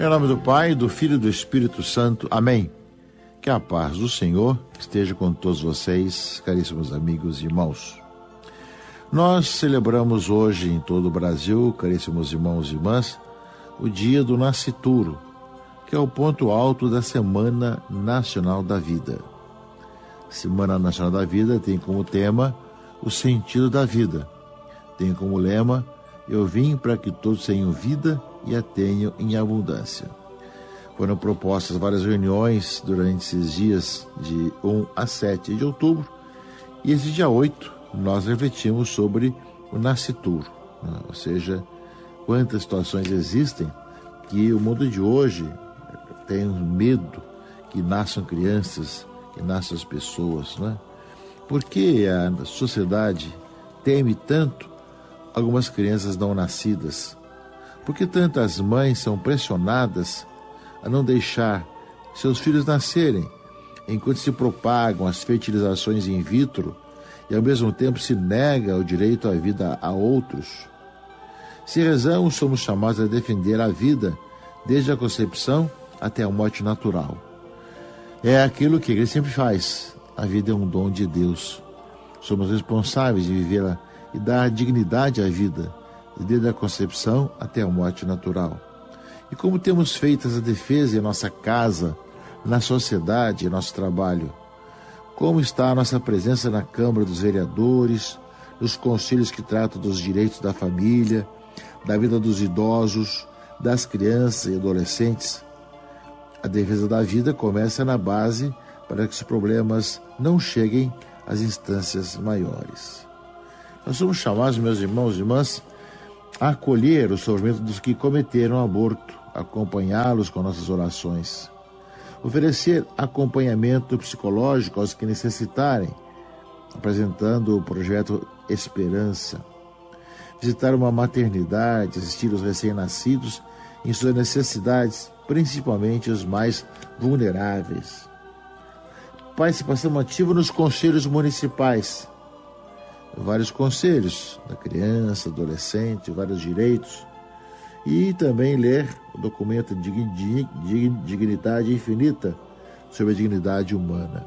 Em nome do Pai, do Filho e do Espírito Santo. Amém. Que a paz do Senhor esteja com todos vocês, caríssimos amigos e irmãos. Nós celebramos hoje em todo o Brasil, caríssimos irmãos e irmãs, o dia do Nascituro, que é o ponto alto da Semana Nacional da Vida. Semana Nacional da Vida tem como tema o sentido da vida. Tem como lema: eu vim para que todos tenham vida e a tenham em abundância. Foram propostas várias reuniões durante esses dias de 1 a 7 de outubro, e esse dia 8 nós refletimos sobre o nascituro, né? Ou seja, quantas situações existem que o mundo de hoje tem um medo que nasçam crianças, que nasçam as pessoas, né? Por que a sociedade teme tanto algumas crianças não nascidas? Por que tantas mães são pressionadas a não deixar seus filhos nascerem, enquanto se propagam as fertilizações in vitro e ao mesmo tempo se nega o direito à vida a outros? Se rezamos, somos chamados a defender a vida desde a concepção até a morte natural. É aquilo que a Igreja sempre faz. A vida é um dom de Deus. Somos responsáveis de vivê-la e dar dignidade à vida, desde a concepção até a morte natural. E como temos feito essa defesa em nossa casa, na sociedade, em nosso trabalho? Como está a nossa presença na Câmara dos Vereadores, nos conselhos que tratam dos direitos da família, da vida dos idosos, das crianças e adolescentes? A defesa da vida começa na base para que os problemas não cheguem às instâncias maiores. Nós somos chamados, meus irmãos e irmãs, a acolher o sofrimento dos que cometeram aborto, acompanhá-los com nossas orações, oferecer acompanhamento psicológico aos que necessitarem, apresentando o projeto Esperança, visitar uma maternidade, assistir os recém-nascidos em suas necessidades, principalmente os mais vulneráveis. Participação ativa nos conselhos municipais, vários conselhos da criança, adolescente, vários direitos, e também ler o documento Dignidade Infinita sobre a dignidade humana.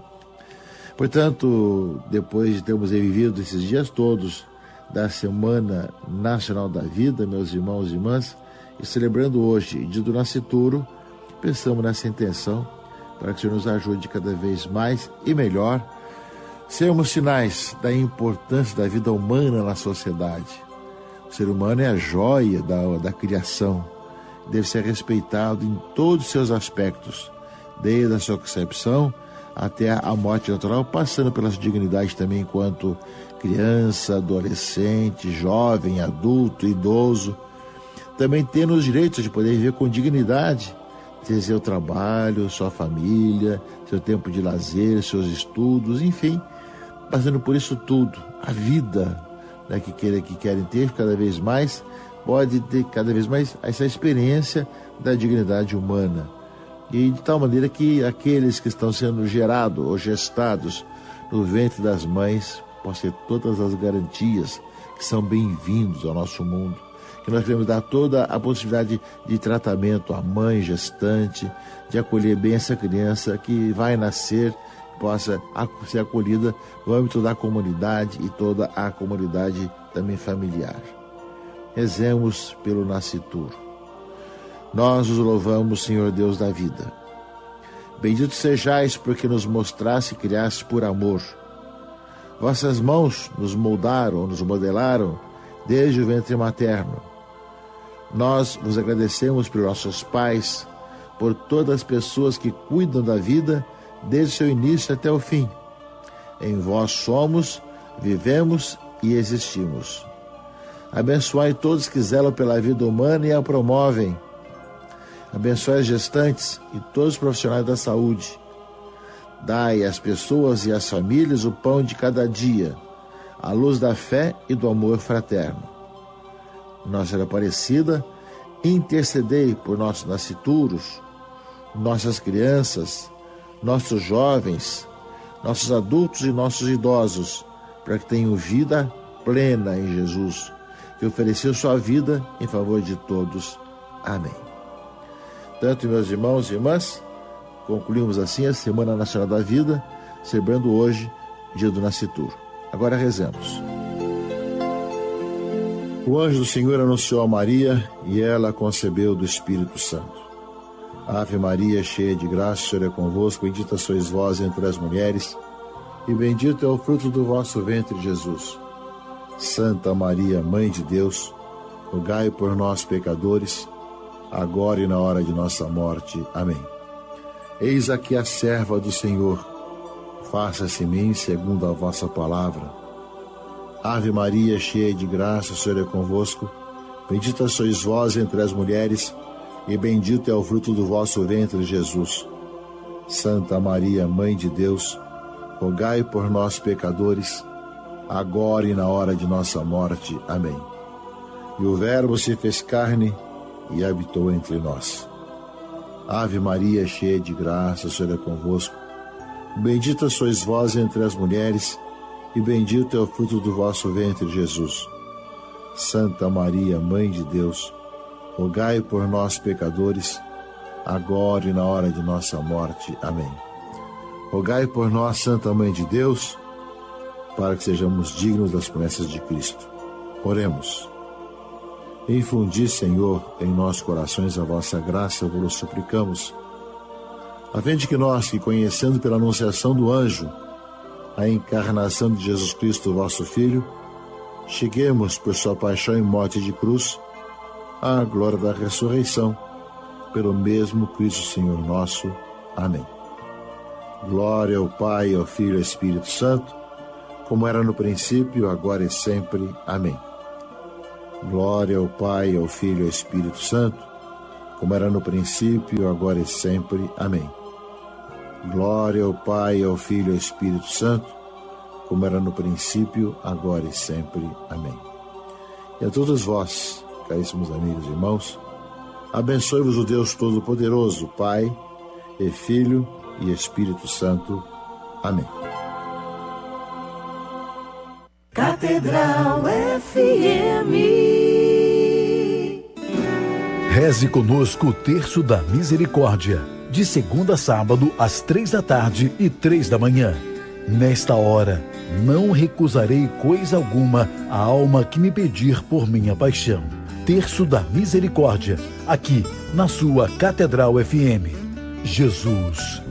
Portanto, depois de termos vivido esses dias todos da Semana Nacional da Vida, meus irmãos e irmãs, e celebrando hoje o dia do Nascituro, pensamos nessa intenção para que o Senhor nos ajude cada vez mais e melhor sermos sinais da importância da vida humana na sociedade. O ser humano é a joia da criação, deve ser respeitado em todos os seus aspectos, desde a sua concepção até a morte natural, passando pela sua dignidade também enquanto criança, adolescente, jovem, adulto, idoso, também tendo os direitos de poder viver com dignidade, ter seu trabalho, sua família, seu tempo de lazer, seus estudos, enfim, passando por isso tudo. A vida, né, que querem ter cada vez mais, pode ter cada vez mais essa experiência da dignidade humana. E de tal maneira que aqueles que estão sendo gerados ou gestados no ventre das mães possam ter todas as garantias que são bem-vindos ao nosso mundo. Que nós queremos dar toda a possibilidade de tratamento à mãe gestante, de acolher bem essa criança que vai nascer, possa ser acolhida no âmbito da comunidade e toda a comunidade também familiar. Rezemos pelo nascituro. Nós os louvamos, Senhor Deus da vida. Bendito sejais porque nos mostraste e criaste por amor. Vossas mãos nos moldaram, nos modelaram desde o ventre materno. Nós vos agradecemos pelos nossos pais, por todas as pessoas que cuidam da vida desde o seu início até o fim. Em vós somos, vivemos e existimos. Abençoai todos que zelam pela vida humana e a promovem. Abençoai as gestantes e todos os profissionais da saúde. Dai às pessoas e às famílias o pão de cada dia, a luz da fé e do amor fraterno. Nossa Senhora Aparecida, intercedei por nossos nascituros, nossas crianças, nossos jovens, nossos adultos e nossos idosos, para que tenham vida plena em Jesus, que ofereceu sua vida em favor de todos. Amém. Portanto, meus irmãos e irmãs, concluímos assim a Semana Nacional da Vida, celebrando hoje dia do nascituro. Agora rezemos. O anjo do Senhor anunciou a Maria e ela concebeu do Espírito Santo. Ave Maria, cheia de graça, o Senhor é convosco, bendita sois vós entre as mulheres, e bendito é o fruto do vosso ventre, Jesus. Santa Maria, Mãe de Deus, rogai por nós, pecadores, agora e na hora de nossa morte. Amém. Eis aqui a serva do Senhor, faça-se em mim segundo a vossa palavra. Ave Maria, cheia de graça, o Senhor é convosco, bendita sois vós entre as mulheres, e bendito é o fruto do vosso ventre, Jesus. Santa Maria, Mãe de Deus, rogai por nós, pecadores, agora e na hora de nossa morte. Amém. E o Verbo se fez carne e habitou entre nós. Ave Maria, cheia de graça, o Senhor é convosco. Bendita sois vós entre as mulheres, e bendito é o fruto do vosso ventre, Jesus. Santa Maria, Mãe de Deus, rogai por nós, pecadores, agora e na hora de nossa morte. Amém. Rogai por nós, Santa Mãe de Deus, para que sejamos dignos das promessas de Cristo. Oremos. Infundi, Senhor, em nossos corações a vossa graça, vos suplicamos, a fim de que nós, que conhecendo pela anunciação do anjo a encarnação de Jesus Cristo, vosso Filho, cheguemos por sua paixão e morte de cruz à glória da ressurreição, pelo mesmo Cristo Senhor nosso. Amém. Glória ao Pai, ao Filho e ao Espírito Santo, como era no princípio, agora e sempre. Amém. Glória ao Pai, ao Filho e ao Espírito Santo, como era no princípio, agora e sempre. Amém. Glória ao Pai, ao Filho e ao Espírito Santo, como era no princípio, agora e sempre. Amém. E a todos vós, caríssimos amigos e irmãos, abençoe-vos o Deus Todo-Poderoso, Pai e Filho e Espírito Santo. Amém. Catedral FM. Reze conosco o Terço da Misericórdia, de segunda a sábado, às 3h e 3h. Nesta hora, não recusarei coisa alguma à alma que me pedir por minha paixão. Terço da Misericórdia, aqui na sua Catedral FM. Jesus